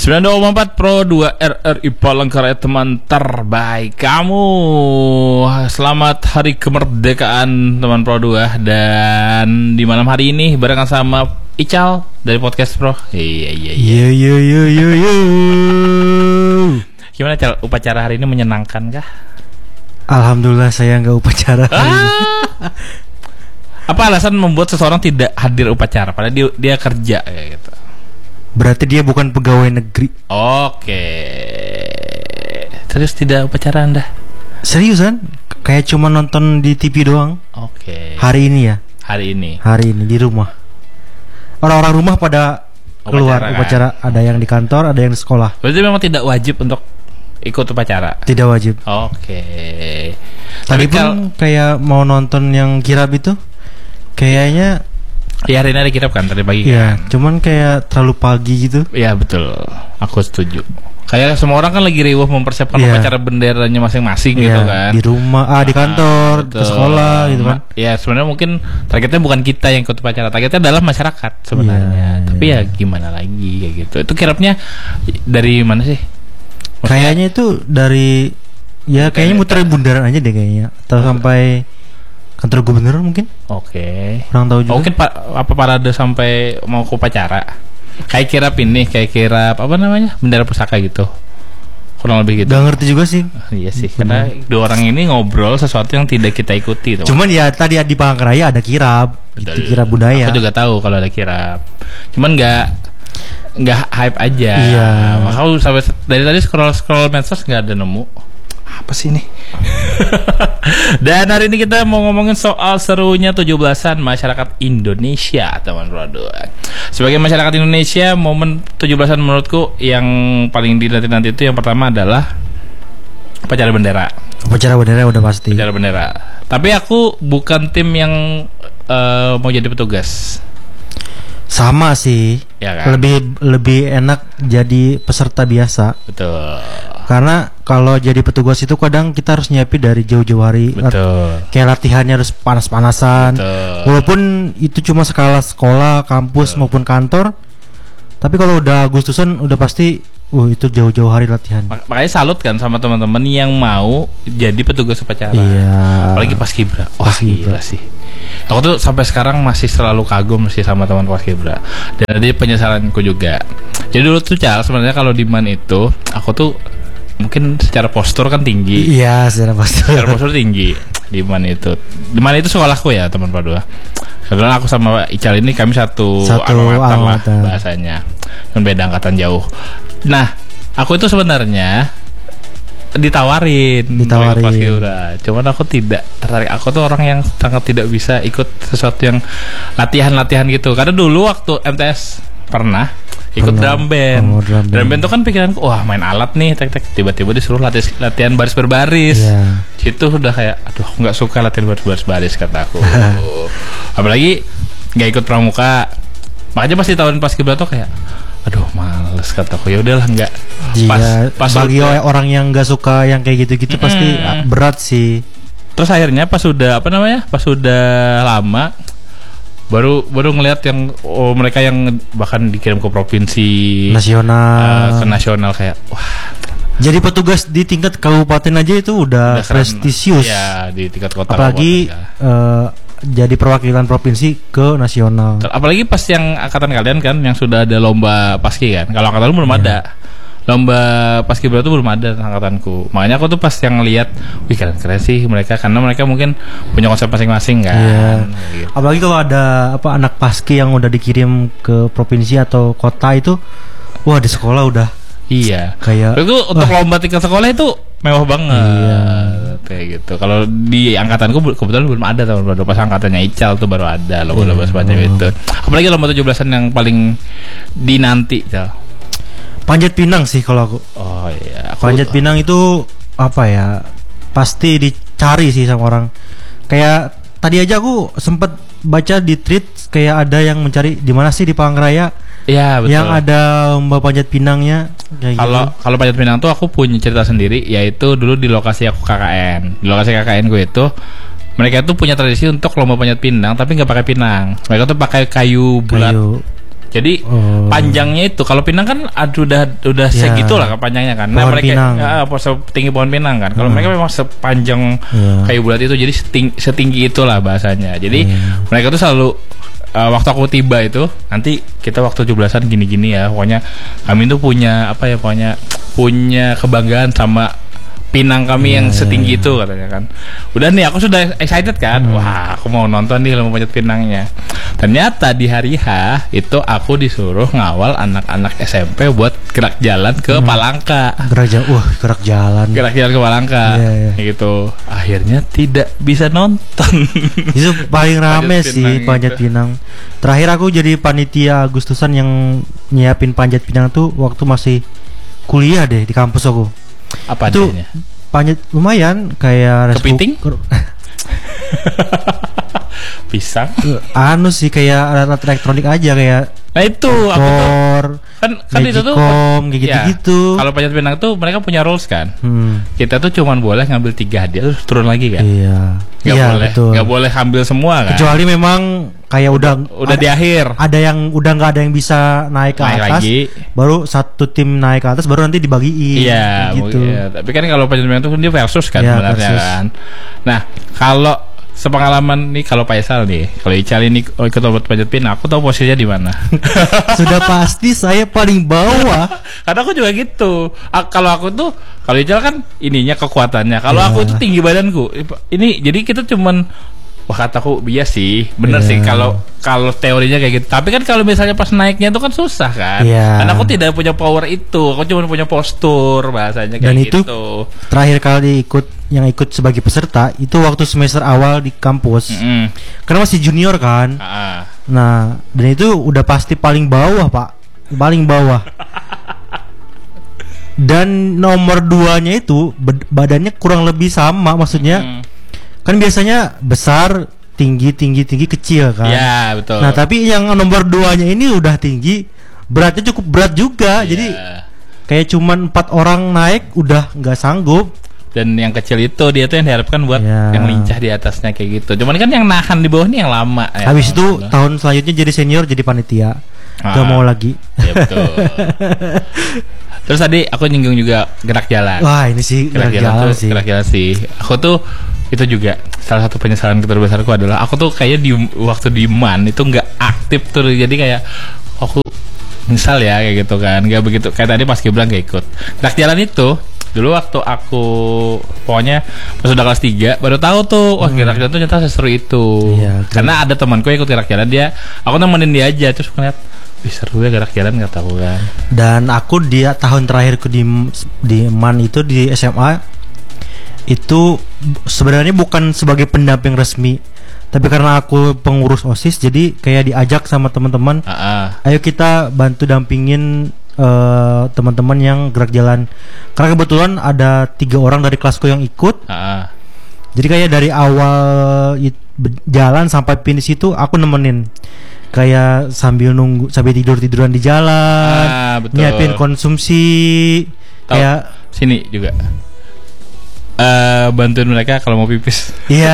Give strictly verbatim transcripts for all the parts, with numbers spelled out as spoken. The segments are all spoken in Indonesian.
sembilan puluh dua koma empat Pro dua R R I Palangkaraya, teman terbaik kamu. Selamat hari kemerdekaan teman Pro dua. Dan di malam hari ini barengan sama Ical dari Podcast Pro. Iya iya iya. Yo yo yo yo yo. Gimana Cal, upacara hari ini menyenangkan kah? Alhamdulillah saya nggak upacara hari ini. Ah. Apa alasan membuat seseorang tidak hadir upacara padahal dia, dia kerja kayak gitu? Berarti dia bukan pegawai negeri. Oke. Terus tidak upacara Anda? Seriusan? Kayak cuma nonton di T V doang. Oke. Hari ini ya? Hari ini. Hari ini di rumah. Orang-orang rumah pada keluar Upacara, kan? upacara. Ada yang di kantor, ada yang di sekolah. Berarti memang tidak wajib untuk ikut upacara? Tidak wajib. Oke. Tadi Tapi pun kal- kayak mau nonton yang kirab itu, kayaknya ya hari ini ada kirab kan tadi pagi ya, kan? cuman kayak terlalu pagi gitu. Iya betul. Aku setuju. Kayak semua orang kan lagi riuh mempersiapkan Iya. upacara benderanya masing-masing Iya, gitu kan. di rumah, ah di kantor, betul. ke sekolah gitu kan. Ma- Ya sebenarnya mungkin targetnya bukan kita yang ikut upacara, targetnya adalah masyarakat sebenarnya. Iya, Tapi iya. ya gimana lagi kayak gitu. Itu kirabnya dari mana sih? Maksudnya- Kayaknya itu dari ya kayaknya muterin bundaran aja deh kayaknya. Atau sampai kantor gubernur mungkin. Oke. Kurang tahu juga. Oh, mungkin pa- apa parade sampai mau ke upacara. Kayak kirap ini, kayak kirap apa namanya? Bendera pusaka gitu. Kurang lebih gitu. Gak ngerti juga sih. Iya sih, karena dua orang ini ngobrol sesuatu yang tidak kita ikuti tuh. Cuman ya tadi di Palangkaraya ada kirab. Itu Betul. kirab budaya. Aku juga tahu kalau ada kirap. Cuman nggak nggak hype aja. Iya. Maka aku sampai dari tadi scroll scroll medsos nggak ada nemu. Apa sih ini? Dan hari ini kita mau ngomongin soal serunya tujuh belasan masyarakat Indonesia, teman Rodo. Sebagai masyarakat Indonesia, momen tujuh belasan menurutku yang paling dinanti-nanti itu yang pertama adalah upacara bendera. Upacara bendera udah pasti. Upacara bendera. Tapi aku bukan tim yang eh, mau jadi petugas. Sama sih. Ya kan? Lebih lebih enak jadi peserta biasa. Betul. Karena kalau jadi petugas itu kadang kita harus nyiapin dari jauh-jauh hari. Betul. Kayak latihannya harus panas-panasan. Betul. Walaupun itu cuma skala sekolah, kampus maupun kantor. Tapi kalau udah Agustusan udah pasti uh itu jauh-jauh hari latihan. Mak- makanya salut kan sama teman-teman yang mau jadi petugas upacara. Iya. Apalagi paskibra. Wah, Paskibra. gila sih. Aku tuh sampai sekarang masih selalu kagum sih sama teman paskibra. Dan ada penyesalanku juga. Jadi dulu tuh Cal, sebenarnya kalau di Man itu aku tuh mungkin secara postur kan tinggi. Iya, secara pasti. Secara postur tinggi di Man itu. Di Man itu sekolahku ya, teman Padua. Kebetulan aku sama Ical ini kami satu, Satu alma mater alma lah mater. bahasanya. Dan beda angkatan jauh. Nah, aku itu sebenarnya ditawarin Ditawarin. untuk paskibra. Cuman aku tidak tertarik. Aku tuh orang yang sangat tidak bisa ikut sesuatu yang latihan-latihan gitu. Karena dulu waktu M T S pernah ikut Pernah. drum band. Oh, drum band. Drum band tuh kan pikiranku, wah main alat nih, tek-tek, tiba-tiba disuruh latihan, latihan baris berbaris. Iya. Situ udah kayak, aduh aku nggak suka latihan baris baris kataku. Apalagi nggak ikut pramuka. Makanya pas ditawarin paskibra tuh kayak, aduh males kataku. Ya udahlah nggak. Jika Pas pas bagi udah- orang yang nggak suka yang kayak gitu-gitu Mm-mm. pasti ah, berat sih. Terus akhirnya pas sudah apa namanya, pas sudah lama baru baru ngelihat yang oh, mereka yang bahkan dikirim ke provinsi Nasional. eh, ke nasional kayak wah Jadi petugas di tingkat kabupaten aja itu udah, udah keren. prestisius. Ya di tingkat kota. Apalagi kabupaten, ya. eh, jadi perwakilan provinsi ke nasional. Ter- Apalagi pas yang angkatan kalian kan yang sudah ada lomba paski kan. Kalau angkatan lu belum Iya. ada. Lomba paskibra itu belum ada angkatanku. Makanya aku tuh pas yang lihat, wih keren-keren sih mereka karena mereka mungkin punya konsep masing-masing kan. Iya. Gitu. Apalagi kalau ada apa anak paski yang udah dikirim ke provinsi atau kota itu, wah di sekolah udah Iya. kayak Itu untuk wah. lomba tingkat sekolah itu mewah banget. Iya. Kayak gitu. Kalau di angkatanku bu- kebetulan belum ada tahun baru. Pas angkatannya Ical tuh baru ada lomba-lomba Iya. semacam itu. Apalagi lomba tujuh belasan yang paling dinanti, Cal. Panjat Pinang sih kalau aku. Oh iya. Aku, Panjat Pinang itu apa ya? Pasti dicari sih sama orang. Kayak tadi aja aku sempet baca di tweet kayak ada yang mencari di mana sih di Palangkaraya Iya betul. yang ada lomba panjat pinangnya. Kayak Kalau gitu. kalau Panjat Pinang tuh aku punya cerita sendiri, yaitu dulu di lokasi aku K K N. Di lokasi K K N gue itu mereka tuh punya tradisi untuk lomba panjat pinang, tapi nggak pakai pinang. Mereka tuh pakai kayu bulat. Kayu Jadi Oh. panjangnya itu kalau pinang kan aduh udah udah Ya. segitu lah panjangnya kan. Nah Pohon mereka pinang. ya, apa setinggi pohon pinang kan. Kalau Hmm. mereka memang sepanjang Ya. kayu bulat itu, jadi setinggi, setinggi itulah bahasanya. Jadi Hmm. mereka tuh selalu uh, waktu aku tiba itu nanti kita waktu tujuh belasan gini-gini ya. Pokoknya kami tuh punya apa ya pokoknya punya kebanggaan sama pinang kami yang Ya, setinggi ya, itu katanya kan. Udah nih aku sudah excited kan. Hmm. Wah, aku mau nonton nih lomba panjat pinangnya. Ternyata di hari H itu aku disuruh ngawal anak-anak S M P buat gerak jalan ke Hmm. Palangka. Gerak jalan, wah gerak jalan. Gerak jalan ke Palangka. Iya, iya. Kayak gitu. Akhirnya tidak bisa nonton. Itu paling rame Panjat sih pinang panjat itu. pinang. Terakhir aku jadi panitia Agustusan yang nyiapin panjat pinang tuh waktu masih kuliah deh di kampus aku. Apa Itu adanya? panjat lumayan kayak resbu- Kepiting? ker- Pisang. anu sih kayak alat elektronik aja kayak Nah itu aku tuh motor, kan kan itu tuh Magicom, kayak ya, gitu-gitu. kalau panjat pinang tuh mereka punya rules kan. Hmm, Kita tuh cuman boleh ngambil tiga hadiah terus turun lagi kan. iya, Gak iya boleh, betul. gak boleh ambil semua kan. Kecuali memang kayak udah Udah ada, di akhir. ada yang udah nggak ada yang bisa naik ke Naik atas, lagi. baru satu tim naik ke atas, baru nanti dibagiin. Iya, gitu. iya. Tapi kan kalau panjat pinang itu kan dia versus kan Iya, sebenarnya versus. kan. Nah, kalau sepengalaman nih kalau Faisal nih, kalau Ical ini oh, ikut lomba panjat pinang, aku tahu posisinya di mana. Sudah pasti saya paling bawah. Karena aku juga gitu. A- kalau aku tuh kalau Ical kan ininya kekuatannya. Kalau Iya. aku tuh tinggi badanku. Ini jadi kita cuman wah kataku bias sih. Bener Iya. sih kalau kalau teorinya kayak gitu. Tapi kan kalau misalnya pas naiknya itu kan susah kan. Iya. Karena aku tidak punya power itu. Aku cuma punya postur bahasanya kayak Dan itu gitu. terakhir kali ikut yang ikut sebagai peserta itu waktu semester awal di kampus. Mm-mm. Karena masih junior kan. Ah. Nah, dan itu udah pasti paling bawah, Pak. Paling bawah. Dan nomor duanya itu bed- badannya kurang lebih sama, maksudnya Mm. kan biasanya besar, tinggi, tinggi, tinggi, kecil kan. Ya betul. Nah, tapi yang nomor duanya ini udah tinggi, beratnya cukup berat juga. Iya. Jadi kayak cuman empat orang naik udah nggak sanggup. Dan yang kecil itu dia tuh yang diharapkan buat Ya. yang lincah di atasnya kayak gitu. Cuman kan yang nahan di bawah ini yang lama. ya. Habis itu tahun selanjutnya jadi senior, jadi panitia. Gak Ah. mau lagi. Ya betul. Terus tadi aku nyinggung juga gerak jalan. Wah, ini sih gerak, gerak jalan, jalan tuh sih. gerak jalan sih. Aku tuh itu juga salah satu penyesalan terbesarku adalah aku tuh kayak di waktu di man itu nggak aktif tuh, jadi kayak aku misal ya kayak gitu kan, nggak begitu kayak tadi pas Gibran gak ikut gerak jalan itu. Dulu waktu aku pokoknya pas udah kelas tiga baru tahu tuh wah gerak jalan tuh ternyata seseru itu. Iya, kan. Karena ada temanku yang ikut gerak jalan, dia aku nemenin dia aja terus aku ngeliat wih seru ya gerak jalan, nggak tahu kan. Dan aku dia tahun terakhirku di di man itu di S M A itu sebenarnya bukan sebagai pendamping resmi, tapi karena aku pengurus OSIS jadi kayak diajak sama teman-teman, Ah, ah. ayo kita bantu dampingin eh, teman-teman yang gerak jalan. Karena kebetulan ada tiga orang dari kelasku yang ikut. Ah, ah. Jadi kayak dari awal it- be- jalan sampai finish itu aku nemenin. Kayak sambil nunggu, sambil tidur-tiduran di jalan, Ah, betul. nyiapin konsumsi. Tahu, Kayak sini juga eh bantuin mereka kalau mau pipis. iya.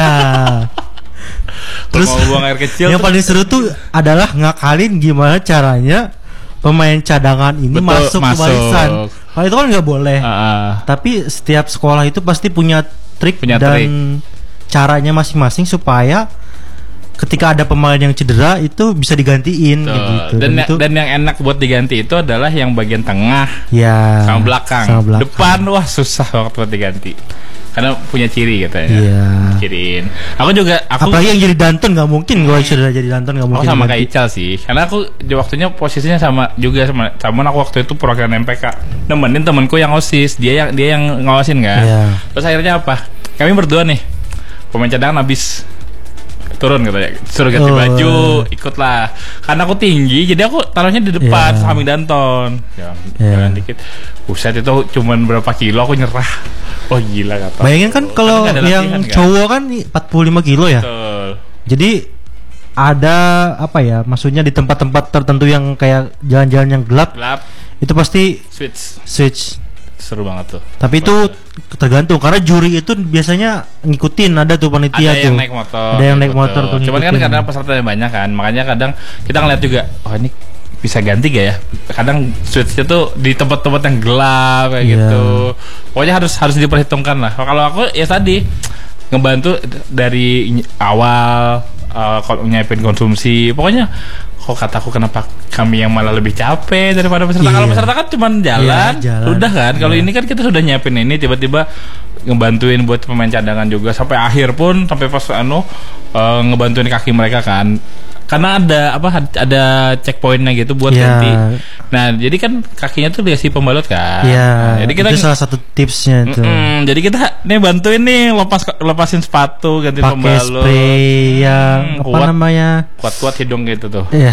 Terus Terus mau buang air kecil. yang tuh- paling seru tuh adalah ngakalin gimana caranya pemain cadangan ini Betul, masuk, ke masuk. barisan. Kalau itu kan nggak boleh. Ah, ah. Tapi setiap sekolah itu pasti punya trik Punya dan trik. caranya masing-masing supaya ketika ada pemain yang cedera itu bisa digantiin Tuh. kayak gitu. Dan, itu dan yang enak buat diganti itu adalah yang bagian tengah ya sama belakang. sama belakang. Depan wah susah banget buat diganti. Karena punya ciri katanya. Iya. Ciriin. Aku juga aku Apalagi yang jadi Danton nggak mungkin gue sudah jadi Danton nggak aku mungkin. sama diganti. kayak Ical sih. Karena aku di waktunya posisinya sama juga sama sama aku waktu itu program M P K. Nemenin temanku yang OSIS, dia yang dia yang ngawasin kan. Iya. Terus akhirnya apa? Kami berdua nih pemain cadangan habis turun katanya, suruh ganti Oh. baju, ikutlah. Karena aku tinggi, jadi aku taruhnya di depan Iya. samping Danton. Ya, Iya. jalan dikit. Buset itu cuman berapa kilo aku nyerah. Oh gila kata. Bayangin kan kalau Karena nggak ada yang latihan, kan? cowok kan empat puluh lima kilo ya. Betul. Jadi ada apa ya? Maksudnya di tempat-tempat tertentu yang kayak jalan-jalan yang gelap Gelap, itu pasti switch. switch. Seru banget tuh. Tapi itu tergantung karena juri itu biasanya ngikutin, ada tuh panitia Ada tuh. yang naik motor. Ada yang naik betul. motor tuh Cuman kan ngikutin. karena pesertanya banyak kan, makanya kadang kita ngeliat juga, oh ini bisa ganti gak ya? Kadang switchnya tuh di tempat-tempat yang gelap kayak Iya. gitu. Pokoknya harus harus diperhitungkan lah. Kalau aku ya tadi ngebantu dari ny- awal uh, kalau nyiapin konsumsi. Pokoknya kok kataku kenapa kami yang malah lebih capek daripada peserta. Iya. Kalau peserta kan cuma jalan, Iya, jalan. udah kan. Kalau Iya. ini kan kita sudah nyiapin ini, tiba-tiba ngebantuin buat pemain cadangan juga sampai akhir pun, sampai pas anu uh, ngebantuin kaki mereka kan. Karena ada apa ada checkpointnya gitu buat Iya. ganti. Nah, jadi kan kakinya tuh dikasih pembalut kan. Iya. Nah, jadi kita itu salah satu tipsnya itu. Mm-mm, jadi kita nih bantuin nih lepas lepasin sepatu, ganti Pakai pembalut. spray yang Hmm, apa kuat. namanya? Kuat-kuat hidung gitu tuh. Iya.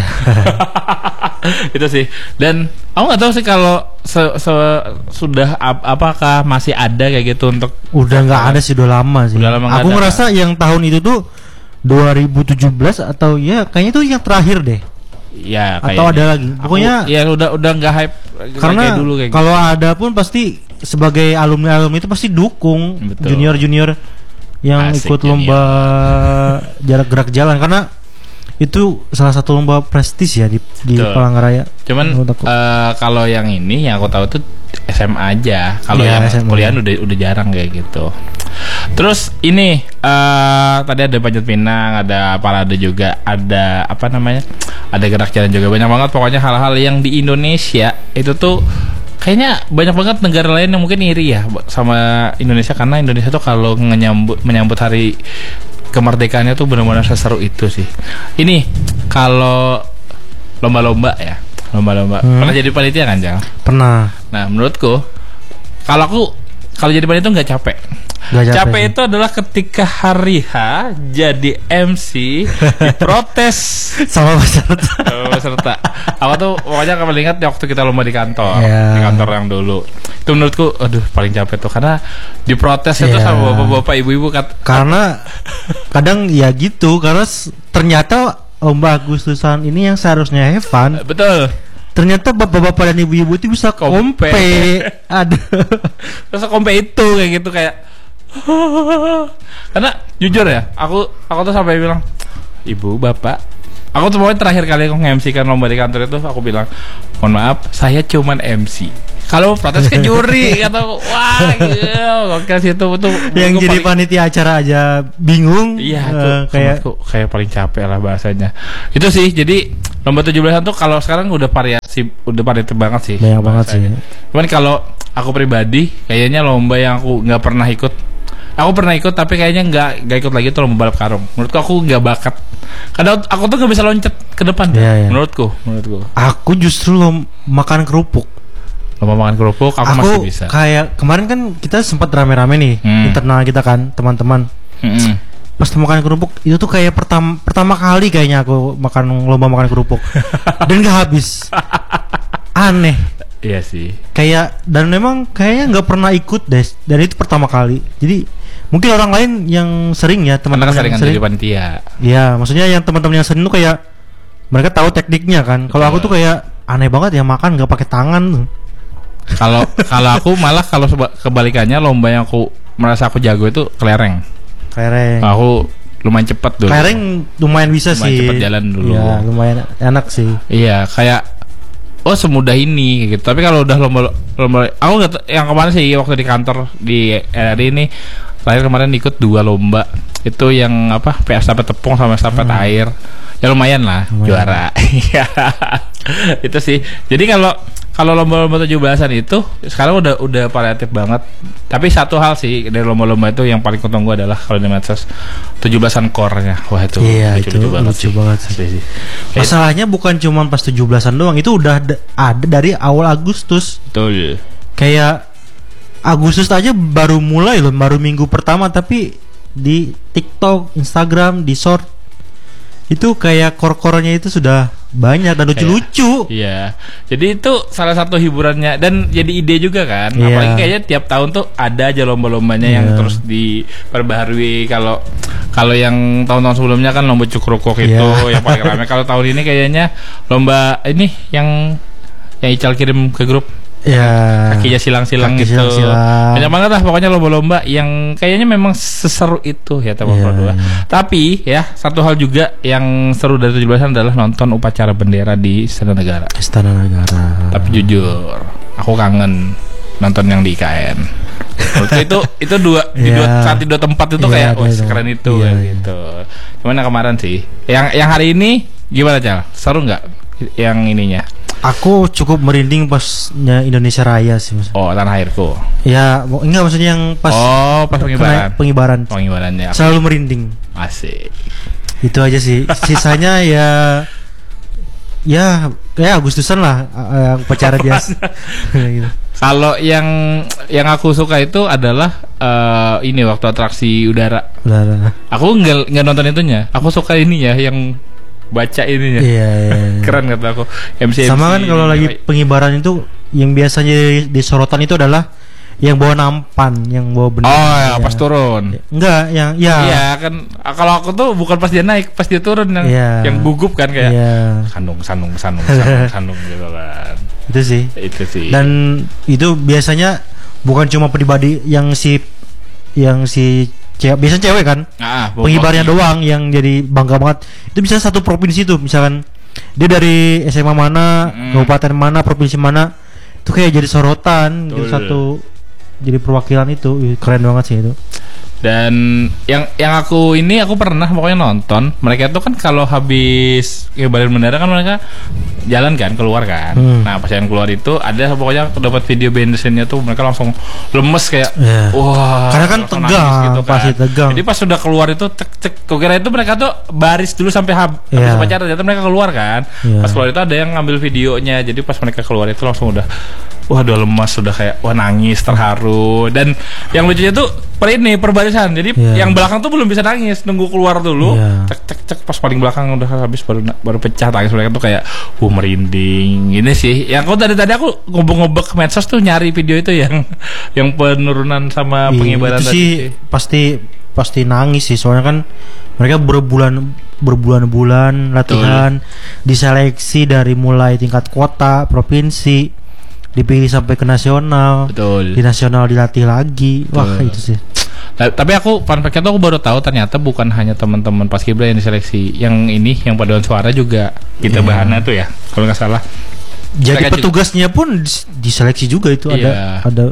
Itu sih. Dan aku nggak tahu sih kalau se- se- sudah ap- apakah masih ada kayak gitu untuk Udah nggak ada sih, udah lama sih. Udah lama nggak Aku ada, ngerasa yang tahun itu tuh dua ribu tujuh belas atau ya kayaknya itu yang terakhir deh. ya Atau ada lagi. Pokoknya- ya udah udah nggak hype Karena kayak dulu kayak gitu. kalau ada pun pasti sebagai alumni-alumni itu pasti dukung Betul. junior-junior yang Asik, ikut junior. lomba jarak gerak jalan, karena itu salah satu lomba prestis ya di di Betul. Palangkaraya. Cuman Menurut aku. eh, kalau yang ini yang aku tahu tuh S M A aja. Kalau Iya, yang S M A. kuliah udah udah jarang kayak gitu. Terus ini eh tadi ada panjat pinang, ada parade juga, ada apa namanya? Ada gerak jalan juga, banyak banget pokoknya hal-hal yang di Indonesia itu tuh kayaknya banyak banget negara lain yang mungkin iri ya sama Indonesia, karena Indonesia tuh kalau menyambut menyambut hari kemerdekaannya tuh benar-benar seseru itu sih. Ini kalau lomba-lomba ya, lomba-lomba. Hmm. Pernah jadi panitia kan, Jang? Pernah. Nah, menurutku kalau aku kalau jadi panitia nggak capek. Nggak capek Capek sih. itu adalah ketika hari H jadi M C diprotes Sama peserta. sama peserta. Aku tuh pokoknya paling ingat waktu kita lomba di kantor, Iya. di kantor yang dulu. Itu menurutku, aduh paling capek tuh karena diprotes itu Iya. sama bapak-bapak, ibu-ibu kat, Karena kadang ya gitu, karena s- ternyata lomba Agustusan ini yang seharusnya have fun, betul. ternyata bapak-bapak dan ibu-ibu itu bisa Kompe. kompe. Aduh. Terus kompe itu kayak gitu kayak karena jujur ya, aku aku tuh sampai bilang, ibu bapak, aku tuh pokoknya terakhir kali aku nge-M C kan lomba di kantor itu, aku bilang, mohon maaf saya cuman M C, kalau protes ke juri kata aku, wah gitu oke situ tuh Yang gua jadi paling- panitia acara aja bingung. iya eh, tuh kayak kayak kayak paling capek lah bahasanya itu sih. Jadi lomba tujuh belasan tuh kalau sekarang udah variasi, udah variatif banget sih banyak banget sih. bahasanya. Cuman kalau aku pribadi kayaknya lomba yang aku nggak pernah ikut, aku pernah ikut tapi kayaknya nggak nggak ikut lagi tuh lomba balap karung. Menurutku aku nggak bakat. Kadang aku tuh nggak bisa loncat ke depan. Iya, iya. Menurutku, menurutku. Aku justru lom makan kerupuk. Lomba makan kerupuk aku, masih bisa. kayak kemarin kan kita sempat rame-rame nih Hmm. internal kita kan, teman-teman. Mm-mm. Pas makan kerupuk itu tuh kayak pertama pertama kali kayaknya aku makan lomba makan kerupuk dan gak habis. Aneh. Iya sih. Kayak dan memang kayaknya nggak pernah ikut deh, dan itu pertama kali. Jadi mungkin orang lain yang sering ya, Karena teman-teman keseringan yang sering. jadi panitia. Ya, maksudnya yang teman-teman yang sering tuh kayak mereka tahu tekniknya kan. Kalau aku tuh kayak aneh banget ya makan nggak pakai tangan tuh. Kalau kalau aku malah kalau seba- kebalikannya lomba yang aku merasa aku jago itu kelereng. Kelereng. Aku lumayan cepat dulu. Kelereng lumayan bisa Lumayan sih. cepet jalan dulu. Ya, lumayan enak sih. Iya, kayak oh semudah ini kayak gitu. Tapi kalau udah lomba lomba aku nggak ta- yang kemarin sih waktu di kantor di R R I ini terakhir kemarin ikut dua lomba. Itu yang apa? P S estafet tepung sama estafet Hmm. air. Ya lumayan lah Lumayan. juara. Iya. Itu sih. Jadi kalau kalau lomba-lomba tujuh belasan itu sekarang udah udah variatif banget. Tapi satu hal sih dari lomba-lomba itu yang paling kutunggu adalah kalau di medsos tujuh belasan core-nya. Wah itu Iya, itu lucu banget sih. Asli sih. Kayak- Masalahnya bukan cuma pas tujuh belasan doang, itu udah da- ada dari awal Agustus. Betul. Kayak Agustus aja baru mulai loh, baru minggu pertama, tapi di TikTok, Instagram, di short itu kayak kor-kornya itu sudah banyak dan lucu-lucu. Iya. Jadi itu salah satu hiburannya dan jadi ide juga kan. Iya. Apalagi kayaknya tiap tahun tuh ada aja lomba-lombanya yang Iya. terus diperbaharui. Kalau kalau yang tahun-tahun sebelumnya kan lomba cukrukuk itu Iya. yang paling ramai. Kalau tahun ini kayaknya lomba ini yang yang Ical kirim ke grup Ya. Kakinya silang-silang Kaki gitu. silang-silang. Banyak banget lah pokoknya lomba-lomba yang kayaknya memang seseru itu ya teman Iya, Pro dua. iya. Tapi ya satu hal juga yang seru dari tujuh belasan adalah nonton upacara bendera di Istana Negara. Istana Negara. Tapi jujur, aku kangen nonton yang di I K N. Menurutku itu itu dua di dua Iya. saat di dua tempat itu Iya, kayak ada wah itu. keren itu Iya, kayak iya. gitu. Gimana kemarin sih? Yang yang hari ini gimana Cal? Seru nggak yang ininya? Aku cukup merinding pasnya Indonesia Raya sih mas. Oh, tanah airku. Ya, mau- enggak maksudnya yang pas Oh, pas kena- pengibaran. pengibaran. Pengibarannya Selalu merinding. asik. Itu aja sih. Sisanya ya ya ya Agustusan lah uh, upacara biasa. Gitu. Kalau yang yang aku suka itu adalah eh, ini waktu atraksi udara. Udah, udah. Aku nggak nggak nonton itunya. Aku suka ini ya yang baca ininya. Iya, iya, iya. Keren kata aku. M C Sama kan kalau lagi pengibaran itu yang biasanya di, di sorotan itu adalah yang bawa nampan, yang bawa bendera. Oh ya, pas turun. Enggak, yang ya. Iya kan. Kalau aku tuh bukan pas dia naik, pas dia turun yang Iya. yang gugup kan kayak Iya. sandung sandung sandung sandung sandung gitu kan. Itu sih. Itu sih. Dan itu biasanya bukan cuma pribadi yang si yang si cewek, biasanya cewek kan. Ah, Pengibarnya doang yang jadi bangga banget. Itu bisa satu provinsi tuh, misalkan dia dari S M A mana, Mm. kabupaten mana, provinsi mana, itu kayak jadi sorotan gitu, Betul. satu jadi perwakilan itu. Ih, keren banget sih itu. Dan yang yang aku ini aku pernah pokoknya nonton mereka tuh kan kalau habis ngibarin bendera kan mereka jalan kan keluar kan. Hmm. Nah pas yang keluar itu ada pokoknya aku dapat video behind the scene-nya tuh mereka langsung lemes kayak Iya. wah. Karena kan langsung tegang, nangis pasti tegang. Jadi pas sudah keluar itu cek cek. Kukira itu mereka tuh baris dulu sampai hab, habis Iya. upacara ternyata mereka keluar kan. Iya. Pas keluar itu ada yang ngambil videonya. Jadi pas mereka keluar itu langsung udah wah udah lemas, sudah kayak wah nangis, terharu. Dan yang lucunya tuh per ini perbarisan. Jadi Iya. yang belakang tuh belum bisa nangis, nunggu keluar dulu. Iya. Cek cek cek pas paling belakang udah habis baru baru pecah tangis mereka tuh kayak uh merinding. Ini sih. Yang aku tadi tadi aku ngobek-ngobek medsos tuh nyari video itu yang yang penurunan sama Iya, pengibaran itu tadi. sih pasti pasti nangis sih, soalnya kan mereka berbulan berbulan-bulan latihan, diseleksi dari mulai tingkat kota, provinsi, dipilih sampai ke nasional, Betul. di nasional dilatih lagi. Wah, Betul. itu sih. Nah, tapi aku fun fact-nya tuh aku baru tahu ternyata bukan hanya teman-teman Paskibra yang diseleksi. Yang ini yang paduan suara juga kita Iya. bahana tuh ya kalau nggak salah. Jadi Mereka juga- petugasnya pun dis- diseleksi juga itu, Iya. ada ada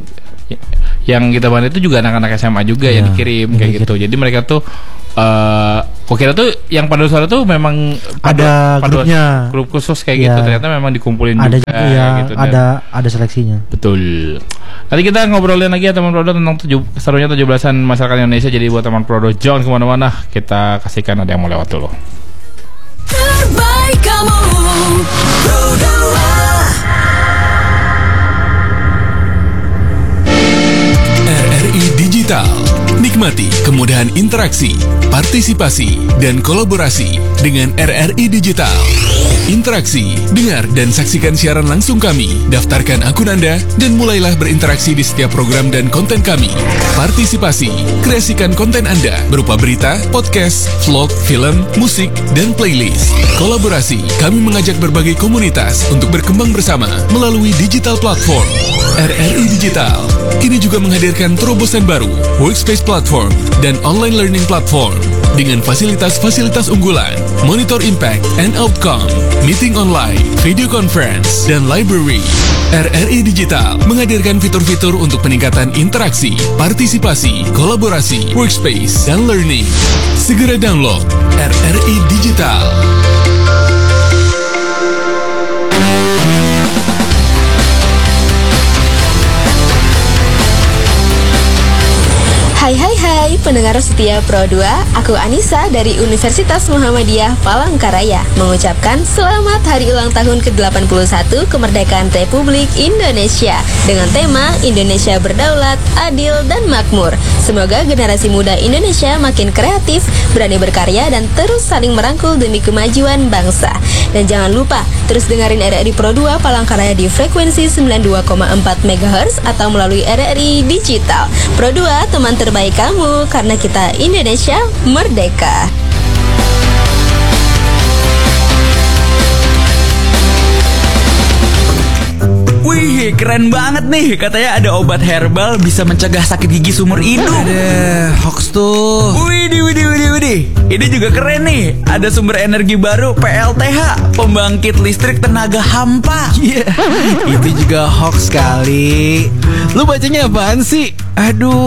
Yang kita bahana itu juga anak-anak S M A juga yang Iya, dikirim yang kayak dikirim. gitu. Jadi mereka tuh eh kok kira tuh yang paduan suara tuh memang padu- Ada paduan- grupnya. grup khusus kayak Iya. gitu. Ternyata memang dikumpulin ada juga juga ya, gitu. Dan- ada ada seleksinya. Betul. Nanti kita ngobrolin lagi ya teman Prodo tentang tujuh, serunya tujuh belasan masyarakat Indonesia. Jadi buat teman Prodo jangan kemana-mana. Kita kasihkan ada yang mau lewat dulu. Terbaik kamu Pro dua. R R I Digital. Nikmati kemudahan interaksi, partisipasi, dan kolaborasi dengan R R I Digital. Interaksi, dengar dan saksikan siaran langsung kami, daftarkan akun Anda, dan mulailah berinteraksi di setiap program dan konten kami. Partisipasi, kreasikan konten Anda berupa berita, podcast, vlog, film, musik, dan playlist. Kolaborasi, kami mengajak berbagai komunitas untuk berkembang bersama melalui digital platform. R R I Digital kini juga menghadirkan terobosan baru, workspace platform, dan online learning platform dengan fasilitas-fasilitas unggulan, monitor impact and outcome, meeting online, video conference, dan library. R R I Digital menghadirkan fitur-fitur untuk peningkatan interaksi, partisipasi, kolaborasi, workspace, dan learning. Segera download R R I Digital. Hai hai hai pendengar setia Pro dua, aku Anissa dari Universitas Muhammadiyah Palangkaraya mengucapkan selamat hari ulang tahun ke delapan puluh satu kemerdekaan Republik Indonesia dengan tema Indonesia Berdaulat, Adil, dan Makmur. Semoga generasi muda Indonesia makin kreatif, berani berkarya, dan terus saling merangkul demi kemajuan bangsa. Dan jangan lupa terus dengerin R R I Pro dua Palangkaraya di frekuensi sembilan puluh dua koma empat megahertz atau melalui R R I Digital. Pro dua, teman terbaik kamu, karena kita Indonesia merdeka. We Wih, keren banget nih. Katanya ada obat herbal bisa mencegah sakit gigi seumur hidup. Ada hoax tuh. Widih, widih, widih, widih. Ini juga keren nih. Ada sumber energi baru P L T H, pembangkit listrik tenaga hampa. Iya, itu juga hoax kali. Lu bacanya apaan sih? Aduh.